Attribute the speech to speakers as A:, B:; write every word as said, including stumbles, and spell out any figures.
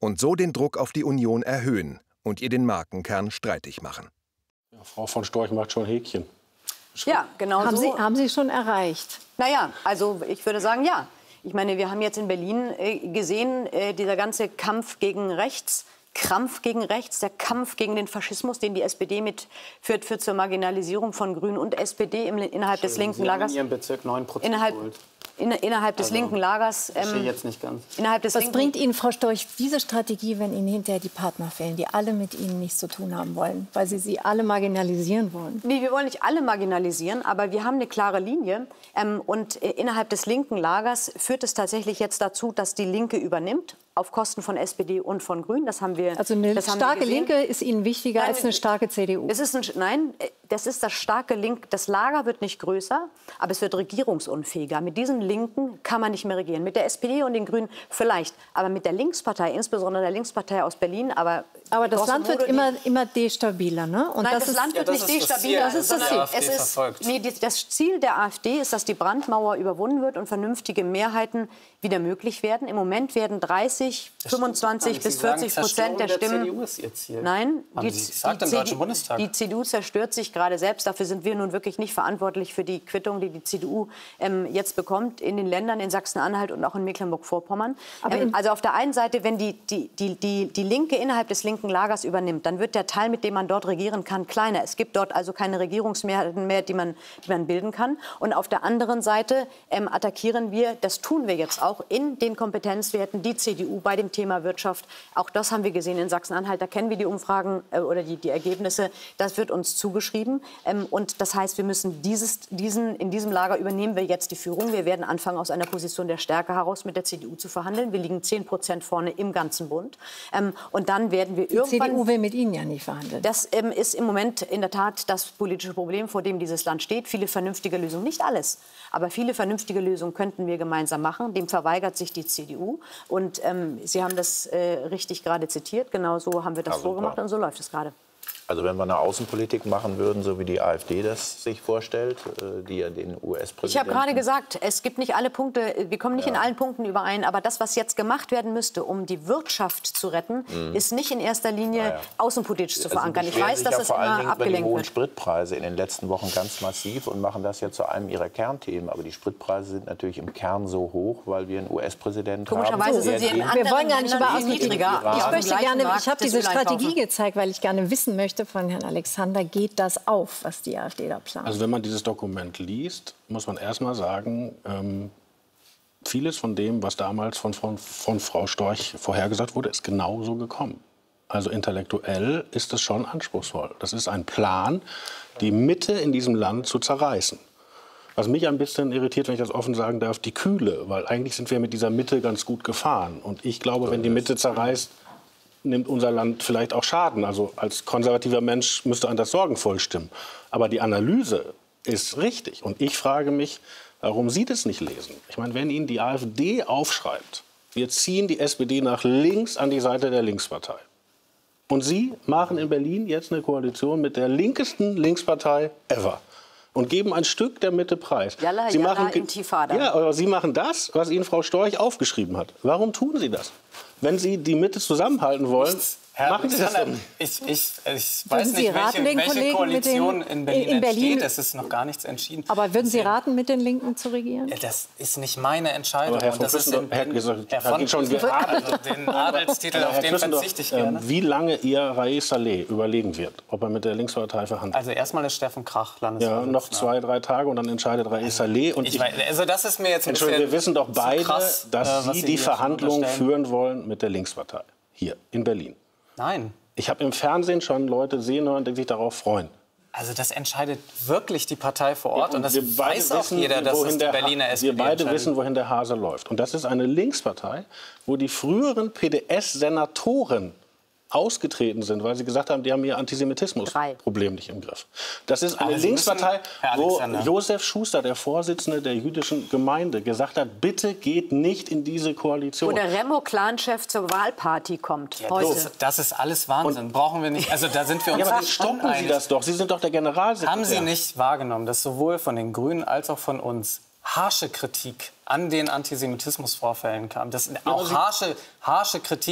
A: und so den Druck auf die Union erhöhen und ihr den Markenkern streitig machen.
B: Ja, Frau von Storch macht schon Häkchen.
C: Ja, genau
D: haben
C: so.
D: Sie, haben Sie schon erreicht?
C: Naja, also ich würde sagen, ja. Ich meine, wir haben jetzt in Berlin äh, gesehen, äh, dieser ganze Kampf gegen rechts, Krampf gegen rechts, der Kampf gegen den Faschismus, den die S P D mitführt, führt zur Marginalisierung von Grünen und S P D im, innerhalb
E: Schön,
C: des linken
E: Sie
C: Lagers.
E: haben in Ihrem Bezirk neun Prozent
C: Innerhalb,
E: geholt.
C: in, innerhalb des
E: Also,
C: linken Lagers.
E: Ich verstehe
C: Ähm,
E: jetzt nicht ganz.
C: Innerhalb des
D: Was
C: linken,
D: bringt Ihnen, Frau Storch, diese Strategie, wenn Ihnen hinterher die Partner fehlen, die alle mit Ihnen nichts zu tun haben wollen, weil Sie sie alle marginalisieren wollen?
C: Nee, wir wollen nicht alle marginalisieren, aber wir haben eine klare Linie. Ähm, und äh, innerhalb des linken Lagers führt es tatsächlich jetzt dazu, dass die Linke übernimmt, auf Kosten von S P D und von Grünen. Das haben wir.
D: Also eine
C: das haben
D: starke
C: wir gesehen.
D: Linke ist Ihnen wichtiger
C: Nein,
D: als eine starke C D U?
C: Es ist ein, nein, das ist das starke Link. Das Lager wird nicht größer, aber es wird regierungsunfähiger. Mit diesen Linken kann man nicht mehr regieren. Mit der S P D und den Grünen vielleicht, aber mit der Linkspartei, insbesondere der Linkspartei aus Berlin. Aber,
D: aber das Land wird
C: modo,
D: immer, immer destabiler, ne? Und
C: nein,
D: das,
C: das
D: ist,
C: Land wird
E: ja, das
C: nicht
E: ist das
C: destabiler.
E: Ziel,
D: das ist das
C: sondern
D: Ziel.
C: es ist,
E: verfolgt.
C: nee, die, das Ziel der AfD ist, dass die Brandmauer überwunden wird und vernünftige Mehrheiten wieder möglich werden. Im Moment werden dreißig, fünfundzwanzig bis vierzig Prozent der Stimmen.
E: C D U ist Ihr Ziel.
C: Nein,
E: Haben
C: die,
E: Sie gesagt
C: die,
E: im
C: C D
E: Deutschen Bundestag.
C: die C D U zerstört sich gerade selbst. Dafür sind wir nun wirklich nicht verantwortlich für die Quittung, die die C D U ähm, jetzt bekommt in den Ländern in Sachsen-Anhalt und auch in Mecklenburg-Vorpommern. Ähm, also auf der einen Seite, wenn die, die, die, die, die Linke innerhalb des linken Lagers übernimmt, dann wird der Teil, mit dem man dort regieren kann, kleiner. Es gibt dort also keine Regierungsmehrheiten mehr, die man, die man bilden kann. Und auf der anderen Seite ähm, attackieren wir, das tun wir jetzt auch, in den Kompetenzwerten die C D U bei dem Thema Wirtschaft. Auch das haben wir gesehen in Sachsen-Anhalt. Da kennen wir die Umfragen äh, oder die, die Ergebnisse. Das wird uns zugeschrieben. Ähm, und das heißt, wir müssen dieses, diesen, in diesem Lager übernehmen wir jetzt die Führung. Wir werden anfangen, aus einer Position der Stärke heraus mit der C D U zu verhandeln. Wir liegen zehn Prozent vorne im ganzen Bund. Ähm, und dann werden wir
D: die
C: irgendwann...
D: C D U will mit Ihnen ja nicht verhandeln.
C: Das ähm, ist im Moment in der Tat das politische Problem, vor dem dieses Land steht. Viele vernünftige Lösungen, nicht alles, aber viele vernünftige Lösungen könnten wir gemeinsam machen. Dem verweigert sich die C D U. Und ähm, Sie haben das äh, richtig gerade zitiert. Genau so haben wir das
F: Ja,
C: vorgemacht
F: super.
C: und so läuft es gerade.
F: Also wenn wir eine Außenpolitik machen würden, so wie die AfD das sich vorstellt, äh, die ja den U S-Präsidenten...
C: Ich habe gerade gesagt, es gibt nicht alle Punkte, wir kommen nicht
F: Ja.
C: in allen Punkten überein, aber das, was jetzt gemacht werden müsste, um die Wirtschaft zu retten,
F: Mhm.
C: ist nicht in erster Linie
F: Ja, ja.
C: außenpolitisch zu
F: Also
C: verankern. Ich
F: beschweren
C: weiß,
F: sich
C: dass
F: ja
C: es
F: vor allen
C: immer
F: Dingen über die
C: abgelenkt
F: hohen
C: wird.
F: Spritpreise in den letzten Wochen ganz massiv und machen das ja zu einem ihrer Kernthemen. Aber die Spritpreise sind natürlich im Kern so hoch, weil wir einen U S-Präsidenten haben.
C: Komischerweise sind sie in
F: der
C: anderen
D: Wir wollen gar nicht
C: Ländern
D: über
C: viel
D: Außenpolitik.
C: niedriger.
D: Ich
C: Auf dem
D: möchte
C: gleichen
D: gerne,
C: Markt
D: ich habe
C: des
D: diese
C: Öl einkaufen.
D: Strategie gezeigt, weil ich gerne wissen möchte von Herrn Alexander, geht das auf, was die AfD da plant?
B: Also wenn man dieses Dokument liest, muss man erst mal sagen, ähm, vieles von dem, was damals von, von, von Frau Storch vorhergesagt wurde, ist genauso gekommen. Also intellektuell ist es schon anspruchsvoll. Das ist ein Plan, die Mitte in diesem Land zu zerreißen. Was mich ein bisschen irritiert, wenn ich das offen sagen darf, die Kühle. Weil eigentlich sind wir mit dieser Mitte ganz gut gefahren. Und ich glaube, wenn die Mitte zerreißt, nimmt unser Land vielleicht auch Schaden. Also als konservativer Mensch müsste einem das sorgenvoll stimmen. Aber die Analyse ist richtig. Und ich frage mich, warum Sie das nicht lesen. Ich meine, wenn Ihnen die AfD aufschreibt, wir ziehen die S P D nach links an die Seite der Linkspartei. Und Sie machen in Berlin jetzt eine Koalition mit der linkesten Linkspartei ever. Und geben ein Stück der Mitte preis.
C: Yalla,
B: Sie
C: yalla,
B: machen,
C: Intifada.
B: ja, aber Sie machen das, was Ihnen Frau Storch aufgeschrieben hat. Warum tun Sie das? Wenn Sie die Mitte zusammenhalten wollen,
E: Herr
B: machen Sie das
E: Alexander,
B: denn?
E: Ich, ich, ich
D: Würden
E: weiß
D: Sie
E: nicht,
D: raten,
E: welche,
D: den
E: welche
D: Kollegen
E: Koalition
D: mit den-
E: in Berlin
D: in Berlin-
E: entsteht. Es ist noch gar nichts entschieden.
D: Aber würden Sie
E: Deswegen-
D: raten, mit den Linken zu regieren?
E: Ja, das ist nicht meine Entscheidung.
B: Aber Herr
E: Und
B: von
E: das ist
B: Küssendorf
E: in-
B: hat gesagt,
E: Herr
B: hat
E: von
B: ihn schon
E: Küssendorf-
B: geadelt.
E: also den Adelstitel,
B: Aber
E: auf
B: Herr
E: den
B: Küssendorf,
E: verzichte ich
B: ähm,
E: gerne.
B: wie lange ihr Raif Saleh überlegen wird, ob er mit der Linkspartei verhandelt.
E: Also erstmal ist Steffen Krach
B: Ja,
E: Landesvorsitzender.
B: noch zwei, drei Tage und dann entscheidet Raif Saleh. Und
E: Ich weiß, also das ist mir jetzt ein
B: Entschuldigung, wir wissen doch
E: zu
B: beide,
E: krass,
B: dass
E: äh, was
B: Sie
E: Sie
B: die
E: hier
B: Verhandlungen
E: unterstellen.
B: führen wollen mit der Linkspartei. Hier in Berlin.
E: Nein.
B: Ich habe im Fernsehen schon Leute sehen hören, die sich darauf freuen.
E: Also das entscheidet wirklich die Partei vor Ort.
B: Ja,
E: und das
B: wir beide
E: weiß auch
B: wissen,
E: jeder, dass
B: wohin
E: es die
B: der Ha-
E: Berliner S P D
B: Wir beide
E: entscheidet.
B: wissen, wohin der Hase läuft. Und das ist eine Linkspartei, wo die früheren P D S-Senatoren ausgetreten sind, weil sie gesagt haben, die haben ihr Antisemitismus-Problem nicht im Griff. Das ist eine
E: Aber Sie
B: Linkspartei,
E: müssen, Herr
B: wo
E: Alexander.
B: Josef Schuster, der Vorsitzende der jüdischen Gemeinde, gesagt hat, bitte geht nicht in diese
C: Wo
B: Koalition.
C: der Remo-Clan-Chef zur Wahlparty kommt
E: Ja,
C: heute.
E: das, das ist alles Wahnsinn. Brauchen wir nicht. Also da sind wir uns
B: Ja, aber dann
E: nicht
B: stoppen Sie
E: uneinig.
B: das doch. Sie sind doch der Generalsekretär.
E: Haben Sie nicht wahrgenommen, dass sowohl von den Grünen als auch von uns harsche Kritik an den Antisemitismusvorfällen kam? Das auch harsche, harsche Kritik